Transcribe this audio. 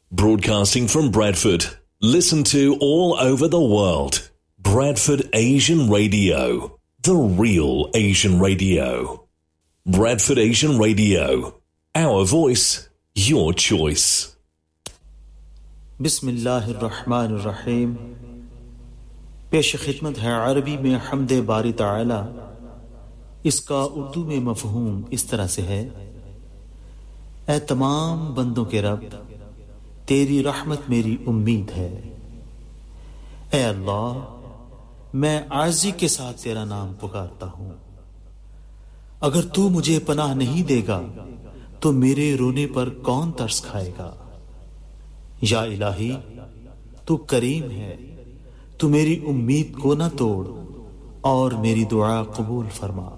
Broadcasting from Bradford. Listen to all over the world. Bradford Asian Radio. The real Asian radio. Bradford Asian Radio. Our voice, your choice. बिस्मिल्लाहिर्रहमानिर्रहीम। पेश खिदमत है अरबी में हम्दे बारी ताला। इसका उर्दू में मफहूम इस तरह से है, ऐ तमाम बंदों के रब, तेरी रहमत मेरी उम्मीद है। ऐ अल्लाह, मैं आजी के साथ तेरा नाम पुकारता हूं। अगर तू मुझे पनाह नहीं देगा तो मेरे रोने पर कौन तरस खाएगा। या इलाही, तू करीम है, तू मेरी उम्मीद को न तोड़ और मेरी दुआ कबूल फरमा।